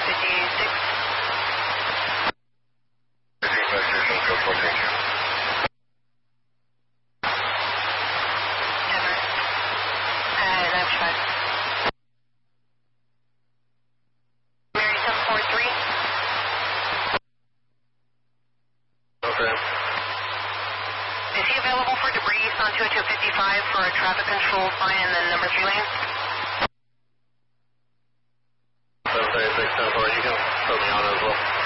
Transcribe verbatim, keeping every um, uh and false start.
fifty-six. Mary seven four three. Okay. Is he available for debris east on two oh two fifty-five for a traffic control sign in the number three lane? seven thirty-six, ten four, you can put me on as well.